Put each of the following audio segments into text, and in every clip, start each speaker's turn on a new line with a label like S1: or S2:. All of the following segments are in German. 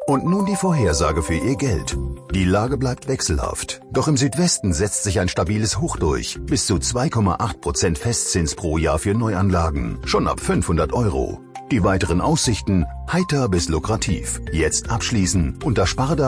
S1: Und nun die Vorhersage für Ihr Geld. Die Lage bleibt wechselhaft. Doch im Südwesten setzt sich ein stabiles Hoch durch. Bis zu 2,8% Festzins pro Jahr für Neuanlagen. Schon ab 500 €. Die weiteren Aussichten heiter bis lukrativ. Jetzt abschließen unter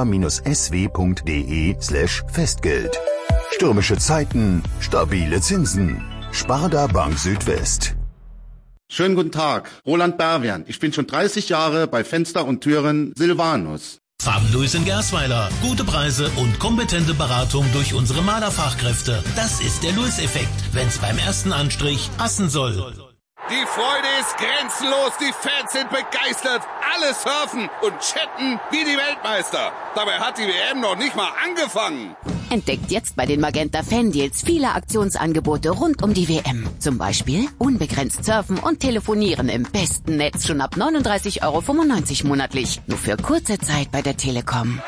S1: sparda-sw.de/Festgeld. Stürmische Zeiten, stabile Zinsen. Sparda Bank Südwest.
S2: Schönen guten Tag, Roland Berwian. Ich bin schon 30 Jahre bei Fenster und Türen Silvanus.
S3: Farbenlös in Gersweiler. Gute Preise und kompetente Beratung durch unsere Malerfachkräfte. Das ist der Lewis-Effekt, wenn's beim ersten Anstrich passen soll.
S4: Die Freude ist grenzenlos, die Fans sind begeistert, alle surfen und chatten wie die Weltmeister. Dabei hat die WM noch nicht mal angefangen.
S5: Entdeckt jetzt bei den Magenta Fan-Deals viele Aktionsangebote rund um die WM. Zum Beispiel unbegrenzt surfen und telefonieren im besten Netz schon ab 39,95 € monatlich. Nur für kurze Zeit bei der Telekom.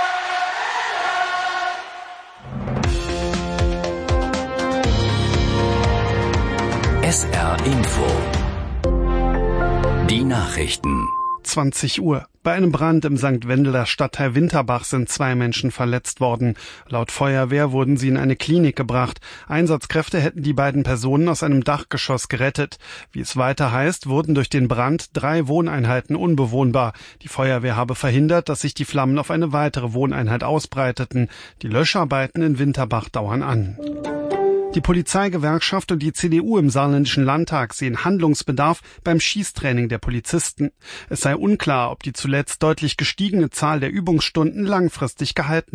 S6: SR Info. Die Nachrichten.
S7: 20 Uhr. Bei einem Brand im St. Wendeler Stadtteil Winterbach sind 2 Menschen verletzt worden. Laut Feuerwehr wurden sie in eine Klinik gebracht. Einsatzkräfte hätten die beiden Personen aus einem Dachgeschoss gerettet. Wie es weiter heißt, wurden durch den Brand 3 Wohneinheiten unbewohnbar. Die Feuerwehr habe verhindert, dass sich die Flammen auf eine weitere Wohneinheit ausbreiteten. Die Löscharbeiten in Winterbach dauern an. Die Polizeigewerkschaft und die CDU im Saarländischen Landtag sehen Handlungsbedarf beim Schießtraining der Polizisten. Es sei unklar, ob die zuletzt deutlich gestiegene Zahl der Übungsstunden langfristig gehalten